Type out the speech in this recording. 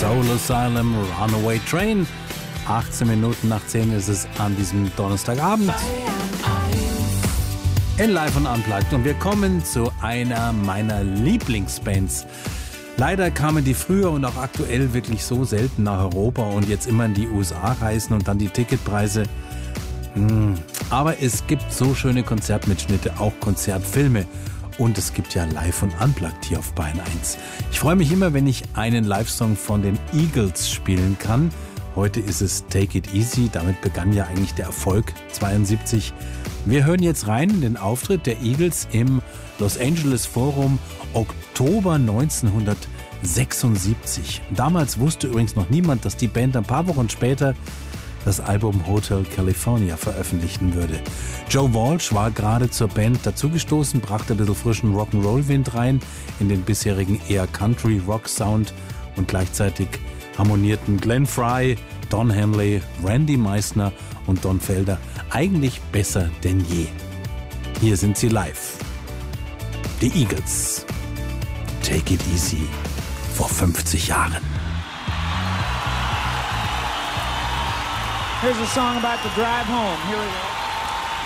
Soul Asylum, Runaway Train. 18 Minuten nach 10 ist es an diesem Donnerstagabend. In Live und Unplugged. Und wir kommen zu einer meiner Lieblingsbands. Leider kamen die früher und auch aktuell wirklich so selten nach Europa und jetzt immer in die USA reisen und dann die Ticketpreise. Aber es gibt so schöne Konzertmitschnitte, auch Konzertfilme. Und es gibt ja Live und Unplugged hier auf Bayern 1. Ich freue mich immer, wenn ich einen Live-Song von den Eagles spielen kann. Heute ist es Take It Easy. Damit begann ja eigentlich der Erfolg 72. Wir hören jetzt rein in den Auftritt der Eagles im Los Angeles Forum Oktober 1976. Damals wusste übrigens noch niemand, dass die Band ein paar Wochen später das Album Hotel California veröffentlichen würde. Joe Walsh war gerade zur Band dazugestoßen, brachte ein bisschen frischen Rock'n'Roll-Wind rein in den bisherigen eher Country-Rock-Sound und gleichzeitig harmonierten Glenn Frey, Don Henley, Randy Meisner und Don Felder eigentlich besser denn je. Hier sind sie live. Die Eagles. Take It Easy. Vor 50 Jahren. Here's a song about the drive home. Here we go.